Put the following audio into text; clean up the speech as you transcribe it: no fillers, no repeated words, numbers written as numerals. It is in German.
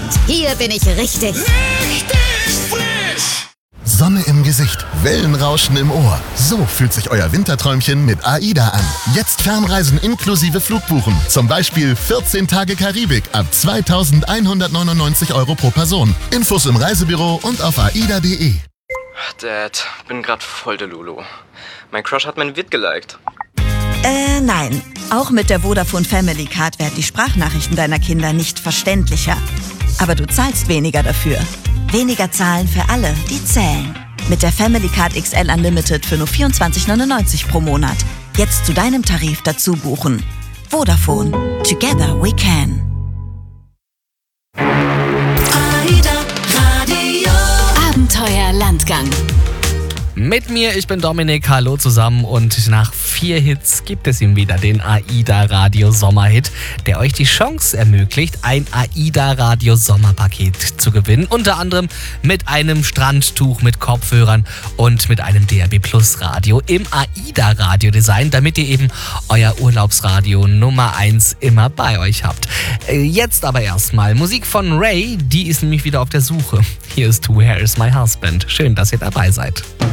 Und hier bin ich richtig. Sonne im Gesicht, Wellenrauschen im Ohr. So fühlt sich euer Winterträumchen mit AIDA an. Jetzt Fernreisen inklusive Flugbuchen. Zum Beispiel 14 Tage Karibik ab 2.199 € pro Person. Infos im Reisebüro und auf aida.de. Dad, bin grad voll der Lulu. Mein Crush hat mein Vid geliked. Nein. Auch mit der Vodafone Family Card werden die Sprachnachrichten deiner Kinder nicht verständlicher. Aber du zahlst weniger dafür. Weniger zahlen für alle, die zählen. Mit der Family Card XL Unlimited für nur 24,99 € pro Monat. Jetzt zu deinem Tarif dazu buchen. Vodafone. Together we can. AIDA Radio. Abenteuer Landgang. Mit mir, ich bin Dominik, hallo zusammen, und nach 4 Hits gibt es ihm wieder, den AIDA Radio Sommerhit, der euch die Chance ermöglicht, ein AIDA Radio Sommerpaket zu gewinnen, unter anderem mit einem Strandtuch mit Kopfhörern und mit einem DAB Plus Radio im AIDA Radio Design, damit ihr eben euer Urlaubsradio Nummer 1 immer bei euch habt. Jetzt aber erstmal Musik von Ray, die ist nämlich wieder auf der Suche. Hier ist Where is My Husband. Schön, dass ihr dabei seid.